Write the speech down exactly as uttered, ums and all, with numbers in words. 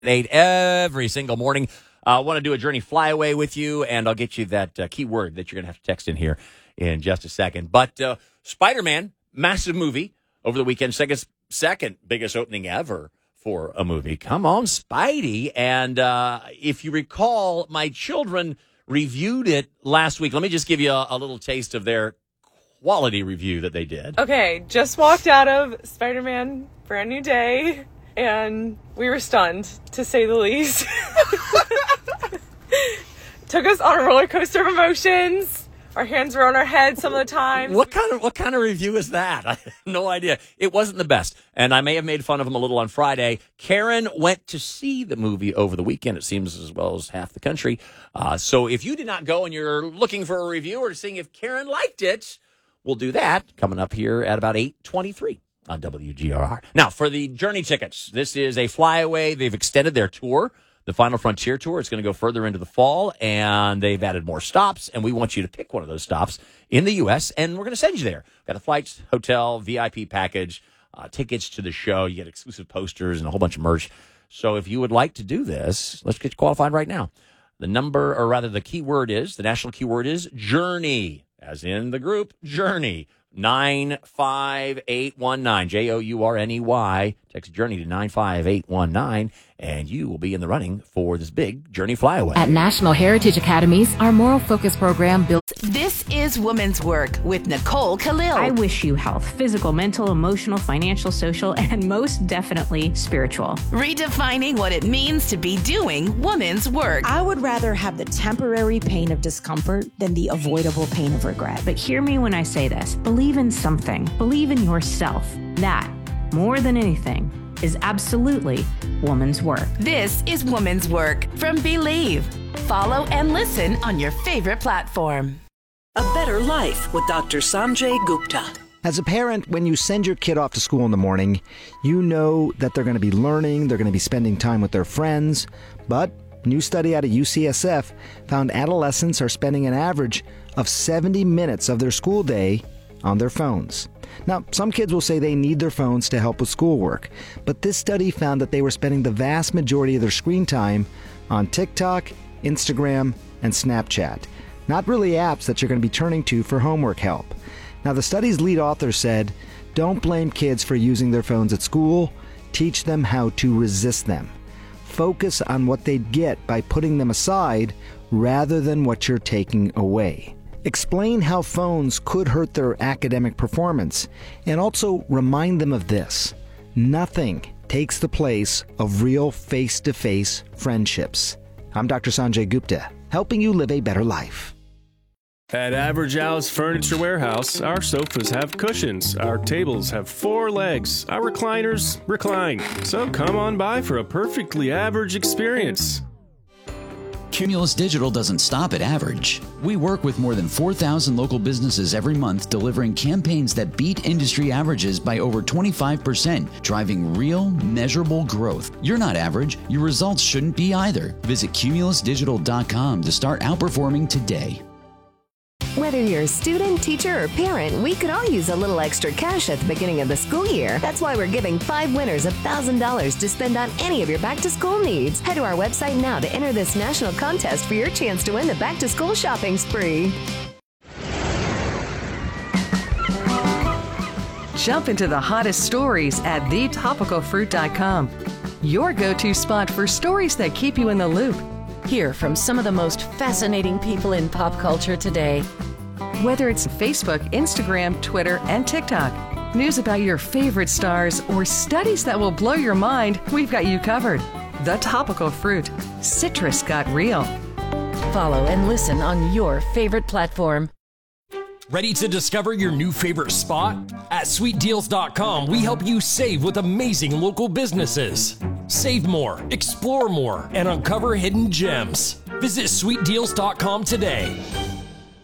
eight every single morning. I uh, want to do a Journey flyaway with you, and I'll get you that uh, key word that you're going to have to text in here in just a second. But uh, Spider-Man, massive movie over the weekend, second, second biggest opening ever for a movie. Come on, Spidey. And uh, if you recall, my children reviewed it last week. Let me just give you a, a little taste of their quality review that they did. Okay, just walked out of Spider-Man Brand New Day, and we were stunned, to say the least. Took us on a roller coaster of emotions. Our hands were on our heads some of the time. What kind of what kind of review is that? I have no idea. It wasn't the best, and I may have made fun of him a little on Friday. Karen went to see the movie over the weekend, it seems, as well as half the country. Uh, so if you did not go and you're looking for a review or seeing if Karen liked it, we'll do that coming up here at about eight twenty-three on W G R R. Now, for the Journey tickets, this is a flyaway. They've extended their tour. The Final Frontier Tour is going to go further into the fall, and they've added more stops, and we want you to pick one of those stops in the U S, and we're going to send you there. Got a flights, hotel, V I P package, uh, tickets to the show. You get exclusive posters and a whole bunch of merch. So if you would like to do this, let's get you qualified right now. The number, or rather the keyword is, the national keyword is Journey, as in the group Journey. nine five eight one nine, J O U R N E Y. Text Journey to nine five eight one nine, and you will be in the running for this big Journey flyaway. At National Heritage Academies, our moral focus program built... This is Women's Work with Nicole Khalil. I wish you health, physical, mental, emotional, financial, social, and most definitely spiritual. Redefining what it means to be doing women's work. I would rather have the temporary pain of discomfort than the avoidable pain of regret. But hear me when I say this. Believe in something. Believe in yourself. That, more than anything, is absolutely woman's work. This is Woman's Work from Believe. Follow and listen on your favorite platform. A Better Life with Doctor Sanjay Gupta. As a parent, when you send your kid off to school in the morning, you know that they're going to be learning, they're going to be spending time with their friends. But a new study out of U C S F found adolescents are spending an average of seventy minutes of their school day on their phones. Now, some kids will say they need their phones to help with schoolwork, but this study found that they were spending the vast majority of their screen time on TikTok, Instagram, and Snapchat. Not really apps that you're going to be turning to for homework help. Now, the study's lead author said, don't blame kids for using their phones at school. Teach them how to resist them. Focus on what they'd get by putting them aside rather than what you're taking away. Explain how phones could hurt their academic performance, and also remind them of this. Nothing takes the place of real face-to-face friendships. I'm Doctor Sanjay Gupta, helping you live a better life. At Average Al's Furniture Warehouse, our sofas have cushions, our tables have four legs, our recliners recline. So come on by for a perfectly average experience. Cumulus Digital doesn't stop at average. We work with more than four thousand local businesses every month, delivering campaigns that beat industry averages by over twenty-five percent, driving real, measurable growth. You're not average. Your results shouldn't be either. Visit cumulus digital dot com to start outperforming today. Whether you're a student, teacher, or parent, we could all use a little extra cash at the beginning of the school year. That's why we're giving five winners one thousand dollars to spend on any of your back-to-school needs. Head to our website now to enter this national contest for your chance to win the back-to-school shopping spree. Jump into the hottest stories at the topical fruit dot com. Your go-to spot for stories that keep you in the loop. Hear from some of the most fascinating people in pop culture today. Whether it's Facebook, Instagram, Twitter, and TikTok, news about your favorite stars, or studies that will blow your mind, we've got you covered. The Topical Fruit. Citrus got real. Follow and listen on your favorite platform. Ready to discover your new favorite spot? At sweet deals dot com, we help you save with amazing local businesses. Save more, explore more, and uncover hidden gems. Visit sweet deals dot com today.